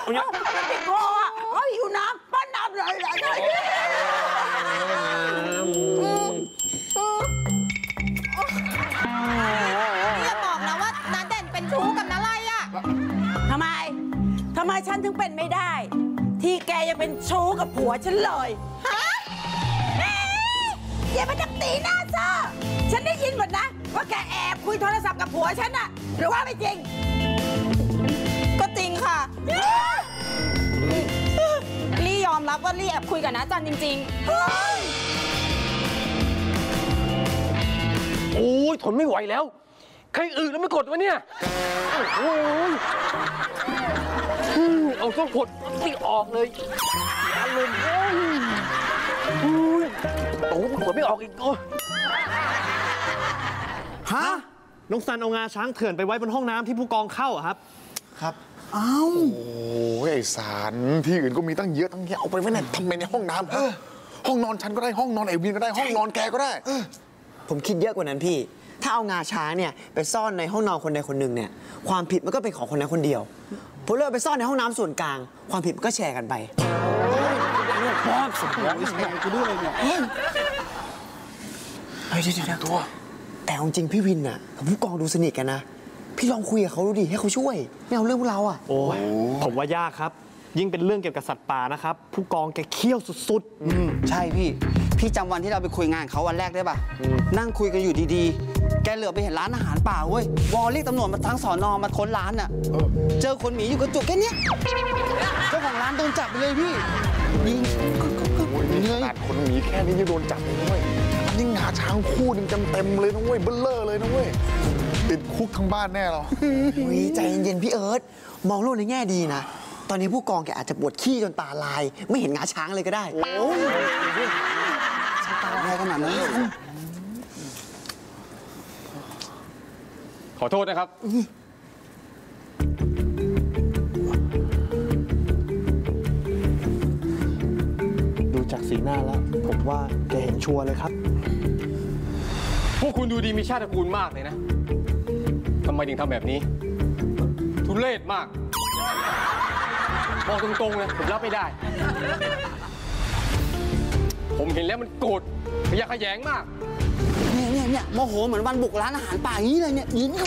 ติดคออ่ะหิวน้ำป้อนน้ำเลยอย่าบอกนะว่าน้าเด่นเป็นชู้กับน้าไล่อะทำไมฉันถึงเป็นไม่ได้ที่แกยังเป็นชู้กับผัวฉันเลยฮะอย่ามาดักตีหน้าเซอฉันได้ยินหมดนะว่าแกแอบคุยโทรศัพท์กับผัวฉันอะหรือว่าไม่จริงก็จริงค่ะลี่ยอมรับว่าลี่แอบคุยกับน้าจันจริงๆโอ้ยทนไม่ไหวแล้วใครอื่นแล้วไม่กดวะเนี่ยโอ้ยเอาต้องกดไม่ออกเลยอารมณ์โอ้ยกดไม่ออกอีกฮะน้องซันเอางาช้างเถื่อนไปไว้บนห้องน้ำที่ผู้กองเข้าอะครับครับอ้าวโอ้ยไอ้สารที่อื่นก็มีตั้งเยอะตั้งแยะเอาไปไว้ในทำไมในห้องน้ำห้องนอนฉันก็ได้ห้องนอนไอ้วินก็ได้ห้องนอนแกก็ได้ผมคิดเยอะกว่านั้นพี่ถ้าเอางาช้างเนี่ยไปซ่อนในห้องนอนคนใดคนหนึ่งเนี่ยความผิดมันก็เป็นของคนนั้นคนเดียวพอเลือกไปซ่อนในห้องน้ำส่วนกลางความผิดมันก็แชร์กันไปบ้าสมองแชร์กันด้วยเนี่ยเดี๋ยวตัวแต่จริงพี่วินน่ะกับผู้กองดูสนิทกันนะพี่ลองคุยกับเขาดูดิให้เขาช่วยไม่เอาเรื่องพวกเราอ่ะโอ้ยผมว่ายากครับยิ่งเป็นเรื่องเกี่ยวกับสัตว์ป่านะครับผู้กองแกเขี้ยวสุดๆใช่พี่จำวันที่เราไปคุยงานเขาวันแรกได้ป่ะนั่งคุยกันอยู่ดีๆแกเหลือไปเห็นร้านอาหารป่าเว้ยวอลเรียกตำรวจมาทั้งสอนอมาค้นร้านน่ะเจอคนหมีอยู่กระจุกแค่นี้เจ้าของร้านโดนจับไปเลยพี่ยิงขนาดคนหมีแค่นี้ยังโดนจับเลยนะเว้ยอันนี้งาช้างคู่นึงเต็มเลยนะเว้ยเบลเลอร์เลยนะเว้ยติดคุกทั้งบ้านแน่เราใจเย็นๆพี่เอิร์ธมองโลกในแง่ดีนะตอนนี้ผู้กองแกอาจจะปวดขี้จนตาลายไม่เห็นงาช้างเลยก็ได้โอ้ยตาลายขนาดนั้นขอโทษนะครับดูจากสีหน้าแล้วผมว่าแกเห็นชัวร์เลยครับพวกคุณดูดีมีชาติตระกูลมากเลยนะทำไมถึงทำแบบนี้ทุเรศมากบอกตรงๆนะผมรับไม่ได้ผมเห็นแล้วมันโกรธขยะแขยงมากเนี่ยโมโหเหมือนวันบุกร้านอาหารป่าอย่างนี้เลยเนี่ยยิน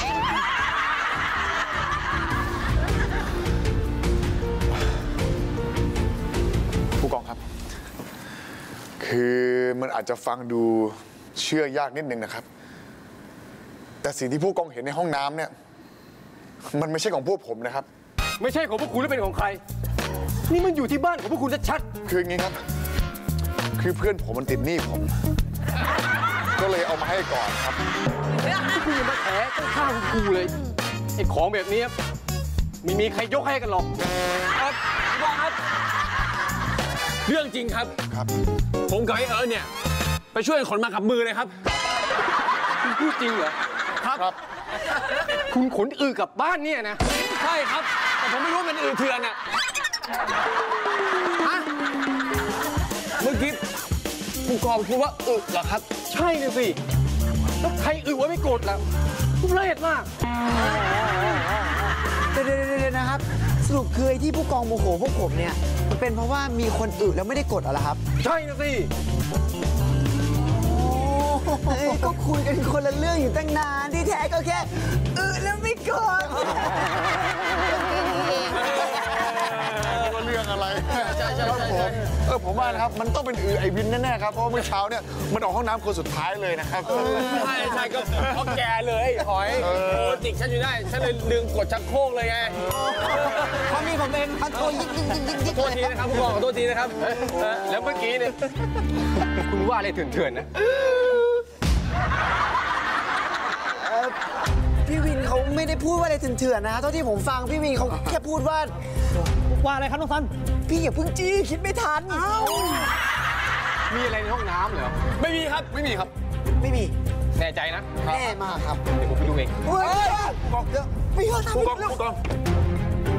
ผู้กองครับคือมันอาจจะฟังดูเชื่อยากนิดนึงนะครับแต่สิ่งที่ผู้กองเห็นในห้องน้ำเนี่ยมันไม่ใช่ของพวกผมนะครับไม่ใช่ของพวกคุณแล้วเป็นของใครนี่มันอยู่ที่บ้านของพวกคุณชัดๆคืออย่างนี้ครับคือเพื่อนผมมันติดหนี้ผมก็เลยเอามาให้ก่อนครับคุณอย่ามาแถต้องฆ่ากูเลยไอ้ของแบบนี้ไม่มีใครยกให้กันหรอกครับเรื่องจริงครับผมกับไอ้เอิร์ธเนี่ยไปช่วยขนมากับมือเลยครับคุณพูดจริงเหรอครับคุณขนกลับบ้านเนี่ยนะใช่ครับแต่ผมไม่รู้เป็นเถื่อนอ่ะเมื่อกี้ผู้กองพูดว่าเหรอครับใช่เลยสิแล้วใครไว้ไม่โกรธล่ะทุเรศมากเดี๋ยวนะครับสรุปคือไอ้ที่ผู้กองโมโหพวกผมเนี่ยมันเป็นเพราะว่ามีคนแล้วไม่ได้กดเหรอครับใช่นะสิก็คุยกันคนละเรื่องอยู่ตั้งนานที่แท้ก็แค่แล้วไม่กดเรื่องอะไรใช่ผมว่านะครับมันต้องเป็นไอวินแน่ๆครับเพราะเมื่อเช้าเนี่ยมันออกห้องน้ำคนสุดท้ายเลยนะครับใช่ก็เพราะแกเลยหอยจิกฉันอยู่ได้ฉันเลยดึงกดชักโครกเลยไงเขามีผมเองเขาโทษยิงโทษทีนะครับขอโทษทีนะครับแล้วเมื่อกี้เนี่ยคุณว่าอะไรเถื่อนๆนะพี่วินเขาไม่ได้พูดว่าอะไรเถื่อนๆนะเท่าที่ผมฟังพี่วินเขาแค่พูดว่าอะไรครับน้องซันพี่อย่าเพิ่งจี้คิดไม่ทันมีอะไรในห้องน้ำเหรอไม่มีครับไม่มีครับไม่มีแน่ใจนะแน่มากครับเดี๋ยวผมไปดูเองบอกเดี๋ยวไม่ยอมทำผู้กอง